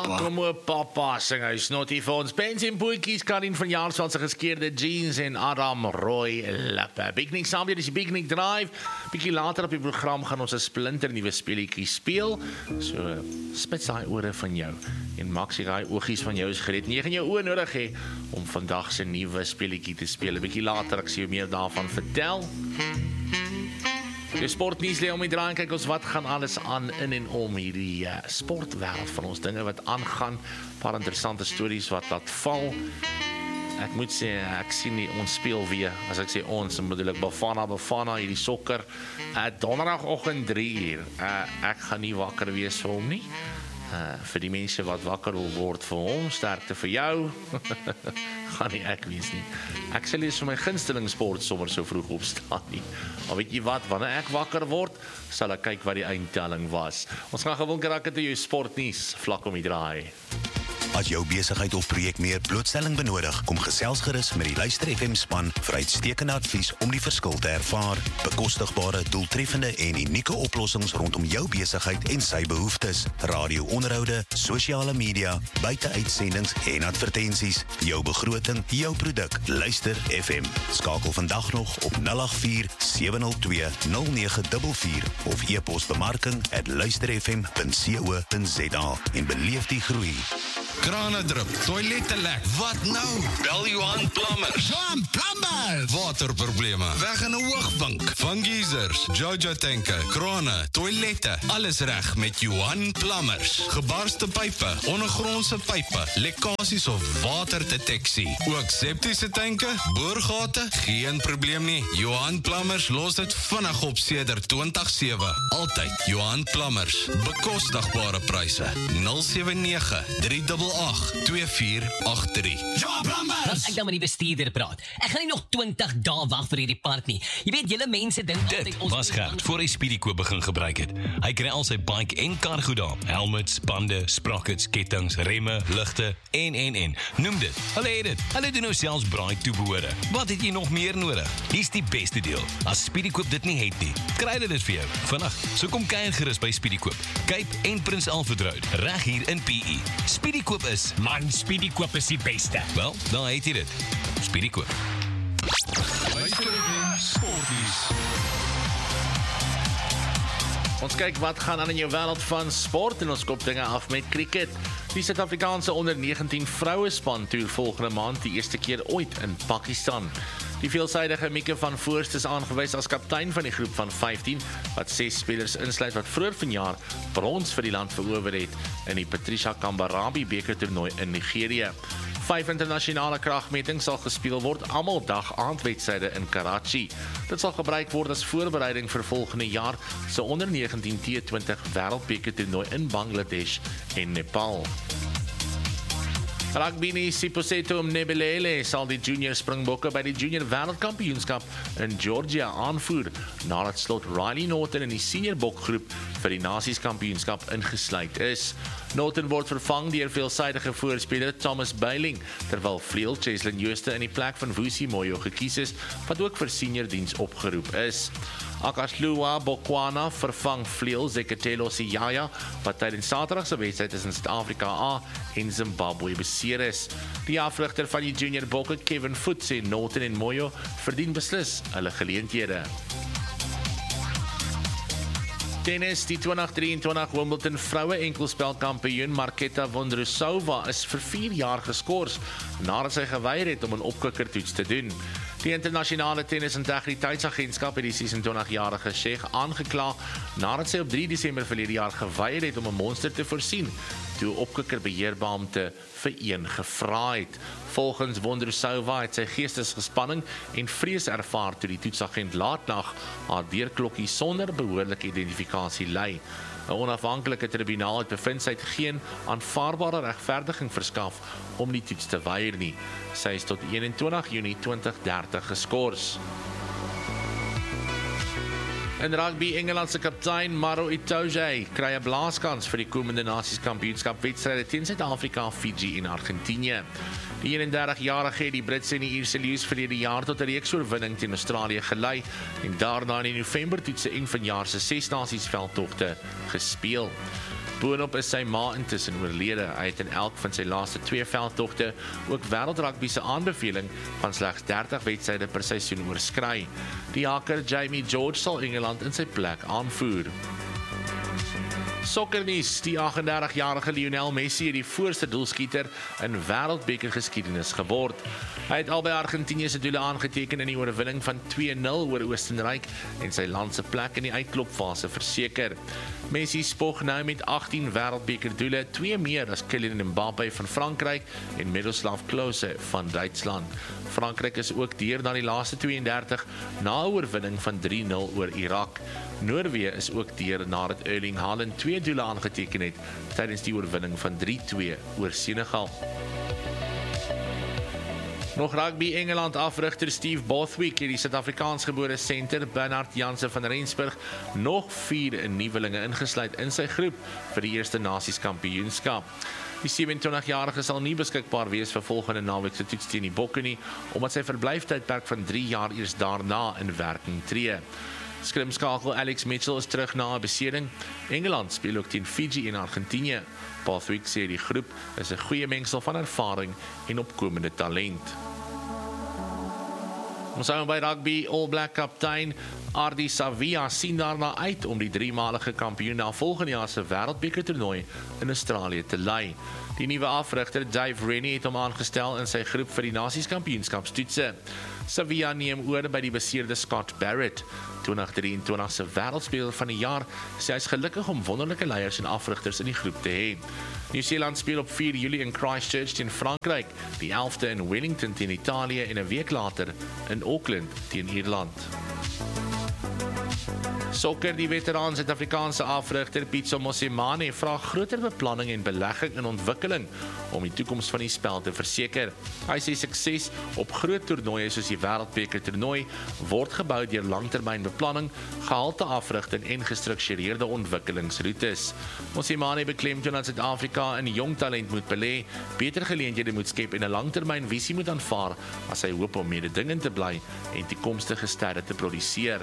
Kom op, papa, sing hy snotty vir ons. Pens en boetjies, Karin van Jaarsveld se geskeerde jeans en Adam rooi lippe. Picnic saam weer, dis die Picnic Drive. Bietjie later op die program gaan ons 'n splinter nuwe speletjie speel. So, spits daai ore van jou en maak seker daai oogies van jou is gered. En jy gaan jou oë nodig hê om vandag se nuwe speletjie te speel. 'n Bietjie later ek sê jou meer daarvan vertel. Die sportnuus lê om die draai, kyk ons wat gaan alles aan in en om hierdie sportwêreld van ons, dinge wat aangaan, paar interessante stories wat laat val. Ek moet sê, ek sien nie, ons speel weer, as ek sê ons, dan bedoel ek Bafana, hierdie sokker, donderdagoggend 3 uur, ek gaan nie wakker wees vir hom nie, vir die mense wat wakker wil word vir hom, sterkte vir jou, gaan nie ek wees nie. Ek sal lees vir my gunsteling sport sommer so vroeg opstaan nie. Maar weet jy wat, wanneer ek wakker word, sal ek kyk wat die eindtelling was. Ons gaan gewoon raak het jou sportnuus vlak om die draai. As jou besigheid of projek meer blootstelling benodig, kom gesels gerus met die Luister FM span vir uitstekende advies om die verskil te ervaar. Bekostigbare, doeltreffende en unieke oplossings rondom jou besigheid en sy behoeftes. Radio-onderhoude, sosiale media, buiteuitsendings en advertensies. Jou begroting, jou produk. Luister FM. Skakel vandag nog op 084-702-0944 of e-pos bemarking@luisterfm.co.za en beleef die groei. Krane drup, toilette lek, wat nou? Bel Johan Plumbers. Johan Plumbers! Waterprobleme, weg in 'n hoogbank, van geysers, Jojo tanke, krane, toilette, alles reg met Johan Plumbers. Gebarste pype, ondergrondse pype, lekkasies of waterdeteksie. Ook septiese tanke, boorgate, geen probleem nie. Johan Plumbers los dit vinnig op sedert 2007. Altyd Johan Plumbers, bekostigbare pryse. 079-388-2483. Laat ek dan met die bestuurder praat. Ek gaan nie nog 20 dae wag vir hierdie part nie. Jy weet, julle mense dink dit was Gert voor hy Speedykoop begin gebruik het. Hy kry al sy bike en kar goed daar. Helmets, bande, sprockets, kettings, remme, ligte en. Noem dit. Hulle het dit. Hulle doen nou selfs braai toebehore. Wat het jy nog meer nodig? Hier's die beste deel. As Speedykoop dit nie het nie, kry hulle dit vir jou. Vandag, so kom kuier gerus by Speedykoop. Cape en Prins Alfred Road, reg hier in PE. Speedykoop is, man, Speedykoop is die beste. Wel, dan het jy dit. Speedykoop. Ons kyk wat gaan aan in jou wêreld van sport en ons kop dinge af met cricket. Die Suid-Afrikaanse onder 19 vrouespan toer volgende maand die eerste keer ooit in Pakistan. Die veelsidige Mieke van Voorst is aangewys as kaptein van die groep van 15, wat 6 spelers insluit wat vroeër vanjaar brons vir die land verower het in die Patricia Kambarabi bekertoernooi in Nigerië. 5 internasionale kragmetings sal gespeel word, almal dag-aandwedstryde in Karachi. Dit sal gebruik word as voorbereiding vir volgende jaar se onder 19 T20 wêreldbekertoernooi in Bangladesh en Nepal. Rugby Siposeto Mnebelele sal die junior Springbokke by die junior wêreldkampioenskap in Georgia aanvoer, nadat slot Riley Norton in die senior bokgroep vir die Nasieskampioenskap ingesluit is. Norton word vervang deur veelsidige voorspeler Thomas Bailing, terwyl vleuel Cheslin Jooste in die plek van Vusi Moyo gekies is, wat ook vir senior diens opgeroep is. Akaslua Bokwana vervang vleuel Zekatelo Siyaya, wat tydens Saterdag se wedstryd tussen Suid-Afrika A en Zimbabwe beseer is. Die afrigter van die junior bokke, Kevin Foot, sê Norton en Moyo verdien beslis hulle geleenthede. Tennis, die 2023 Wimbledon vroue enkelspelkampioen Marketa Vondrousova is vir 4 jaar geskort nadat sy geweier het om 'n opkikkertoets te doen. Die internasionale tennis-integriteitsagentskap het die 26-jarige Sheikh aangekla nadat sy op 3 Desember verlede jaar geweier het om 'n monster te voorsien, toe opkikkerbeheerbeampte vir een gevra het. Volgens Vondrousova het sy geestesgespanning en vrees ervaar toe die toetsagent laatnag haar deurklokkie sonder behoorlike identifikasie lei. 'n Onafhanklike tribunaal het bevind sy het geen aanvaarbare regverdiging verskaf om die toets te weier nie. Sy is tot 21 Junie 2030 geskort. In rugby, Engeland se kaptein Maro Itoje kry 'n blaaskans vir die komende Nasieskampioenskap wedstryde teen Suid-Afrika, Fiji en Argentinië. Die 31-jarige het die Britse en die Ierse leeu's verlede jaar tot 'n reeks oorwinning teen Australië gelei en daarna in die November toetse en vanjaar se 6 nasies veldtogte gespeel. Boonop is sy ma intussen oorlede. Hy het in elk van sy laaste 2 veldtogte ook wêreldrugby se aanbeveling van slegs 30 wedstryde per seisoen oorskry. Die haker Jamie George sal Engeland in sy plek aanvoer. Sokkernuus, die 38-jarige Lionel Messi het die voorste doelskieter in wêreldbeker geskiedenis geword. Hy het albei Argentinië se doele aangeteken in die oorwinning van 2-0 oor Oostenryk en sy land se plek in die uitklopfase verseker. Messi spog nou met 18 wêreldbeker doele, 2 meer as Kylian Mbappé van Frankryk en Miroslav Klose van Duitsland. Frankryk is ook deur na die laaste 32 na 'n oorwinning van 3-0 oor Irak. Noorwe is ook deur nadat Erling Haaland 2 doele aangeteken het tydens die oorwinning van 3-2 oor Senegal. Nog rugby Engeland afrigter Steve Bothwick het die Suid-Afrikaansgebore senter Bernard Jansen van Rensburg nog 4 nuwelinge ingesluit in sy groep vir die Eerste Nasies Kampioenskap. Die 27-jarige sal nie beskikbaar wees vir volgende naweek se toets teen die Bokke nie, omdat sy verblyftydperk van 3 jaar eers daarna in werking tree. Skrimskakel Alex Mitchell is terug na 'n beseding. Engeland speel ook teen Fiji en Argentinië. Bothwick sê die groep is 'n goeie mengsel van ervaring en opkomende talent. Ons hou by rugby All Black kaptein Ardie Savia sien daarna uit om die 3-malige kampioen na volgende jaar se wêreldbeker toernooi in Australië te lei. Die nuwe afrigter Dave Rennie het hom aangestel in sy groep vir die Nasies Kampioenskapstoetse. Savia neem oor by die beseerde Scott Barrett. 2023 se wêreldspeler van die jaar, sê hy is gelukkig om wonderlike leiers en afrigters in die groep te hê. Nieu-Seeland speel op 4 Julie in Christchurch teen Frankryk, die 11de in Wellington teen Italië en 'n week later in Auckland teen Ierland. Sokker, die veteraan Suid-Afrikaanse afrigter Pitso Mosimane vra groter beplanning en belegging in ontwikkeling om die toekoms van die spel te verseker. Hy sê sukses op groot toernooie soos die Wêreldbeker toernooi word gebou deur langtermynbeplanning, gehalte afrigting en gestruktureerde ontwikkelingsroetes. Mosimane beklemtoon dat Suid-Afrika in jong talent moet belê, beter geleenthede moet skep en 'n langtermynvisie moet aanvaar as hy hoop om mededingend te bly en toekomstige sterre te produseer.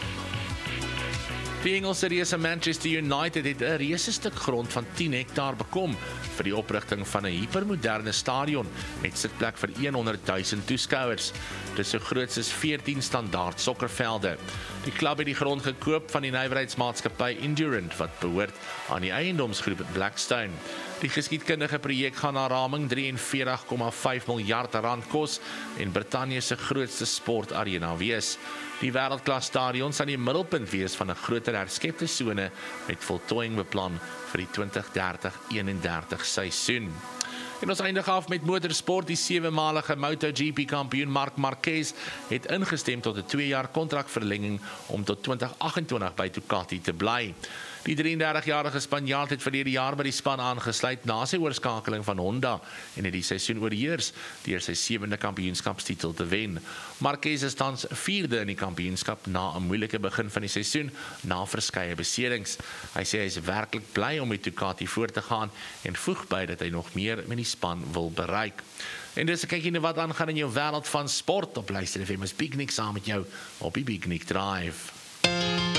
Die Engelse reëse Manchester United het 'n reuse stuk grond van 10 hektaar bekom vir die oprigting van 'n hipermoderne stadion met sitplek vir 100,000 toeskouers. Dit is so groot soos 14 standaard sokkervelde. Die klub het die grond gekoop van die nywerheidsmaatskappy Endurant wat behoort aan die eiendomsgroep Blackstone. Die geskiedkundige projek gaan na raming 43,5 miljard rand kos en Brittanje se grootste sportarena wees. Die wêreldklas stadion sal die middelpunt wees van 'n groter herskepte sone met voltooiing beplan vir die 2030-31 seisoen. En ons eindig af met motorsport. Die 7-malige MotoGP kampioen Marc Marquez het ingestem tot 'n 2-jaar kontrakverlenging om tot 2028 by Ducati te bly. Die 33-jarige Spanjaard het verlede jaar by die span aangesluit na sy oorskakeling van Honda en het die seisoen oorheers deur sy 7de kampioenskapstitel te wen. Marquez is tans 4de in die kampioenskap na 'n moeilike begin van die seisoen na verskeie beserings. Hy sê hy is werklik bly om met Ducati voort te gaan en voeg by dat hy nog meer met die span wil bereik. En dis 'n kykie na wat aangaan in jou wêreld van sport op Luister FM is Piknik saam met jou op die Piknik Drive.